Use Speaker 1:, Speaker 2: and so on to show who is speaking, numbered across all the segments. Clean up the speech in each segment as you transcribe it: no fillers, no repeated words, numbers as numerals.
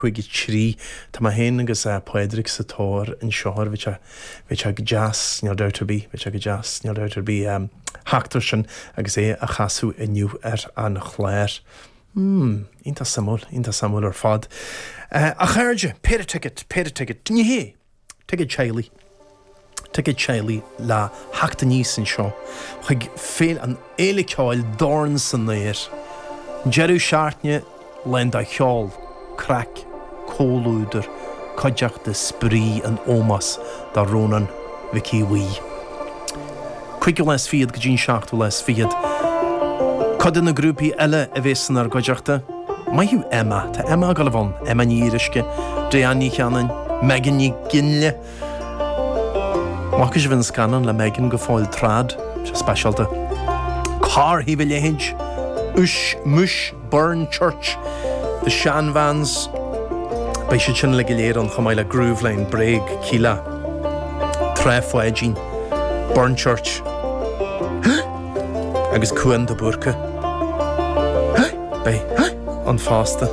Speaker 1: chuig trí tá hen agus Pedric sa tóir in seoir bhí ag jazz near douterbí haachtar sin agus é a chasú inniu an chléir. Ínta samúl ar fad. A chairde, péad ticket, ní hé, ticket Chailí le haachta níos in seo, chuig féil an éile ceáil dorn san néir. Jerú seaartne len da cheáil, crack, cólúidir, coideach de sprí an ómas da rónan vicí wí. Cuig les fiad go dín seachtú les fiad. Codin na grúpi eile a bhésan ar goideachta, maiú Emma, tá Emma galvan, Emma níiriske, Drianni cheanan, Megan ní ginle. Machas vin scanan le Megan go fáil trad, se specialta. Car hí bhile hinch, Mush, Burn Church, the Shan Vans, bei se sin le giléir an chamaile Groove Lane, Breg, Kila, Trefwaigin, Burn Church, agus Cuan de Burka, bei an fásta.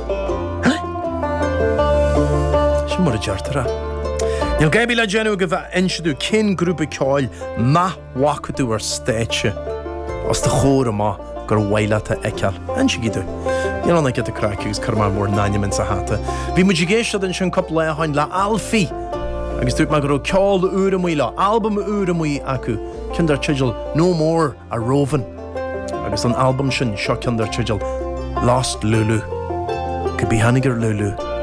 Speaker 1: Sin mar a deartara. Now gabi le genú go bheith insiadú cin grúpa ceáil ma wacadú ar stéitse os de chóra ma gur wailata eceal. Ansi gidú. Ian anna get a crack agus carmar mór naiminn sa hata. Bhí muid géisiad in sin cop lehain le alfí. Agus dúirt me gur ceáil úra mí le album úra mí acu. Cindar tsigil No More a Rovan. Agus an album sin seo cindar tsigil Lost Lulu. Could be Hanniger Lulu.